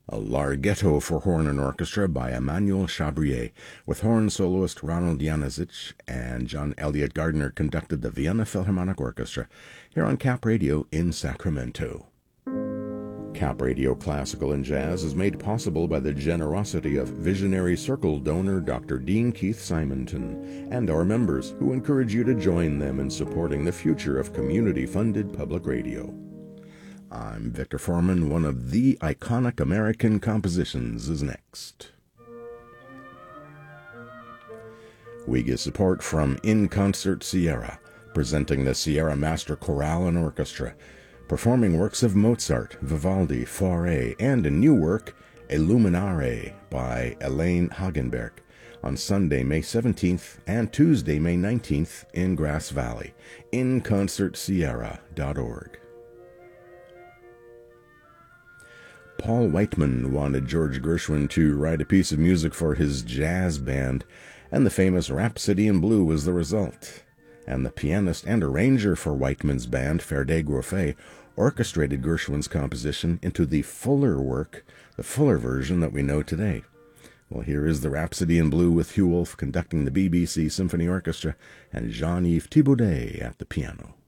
A Larghetto for horn and orchestra by Emmanuel Chabrier, with horn soloist Ronald Januszczyk and John Elliott Gardner conducted the Vienna Philharmonic Orchestra here on Cap Radio in Sacramento. Cap Radio Classical and Jazz is made possible by the generosity of Visionary Circle donor Dr. Dean Keith Simonton and our members, who encourage you to join them in supporting the future of community-funded public radio. I'm Victor Foreman. One of the iconic American compositions is next. We get support from In Concert Sierra, presenting the Sierra Master Chorale and Orchestra, performing works of Mozart, Vivaldi, Fauré, and a new work, Illuminare, by Elaine Hagenberg, on Sunday, May 17th and Tuesday, May 19th in Grass Valley. InConcertSierra.org. Paul Whiteman wanted George Gershwin to write a piece of music for his jazz band, and the famous Rhapsody in Blue was the result. And the pianist and arranger for Whiteman's band, Ferdet Groffet, orchestrated Gershwin's composition into the fuller work, the fuller version that we know today. Well, here is the Rhapsody in Blue with Hugh Wolf conducting the BBC Symphony Orchestra and Jean-Yves Thibaudet at the piano.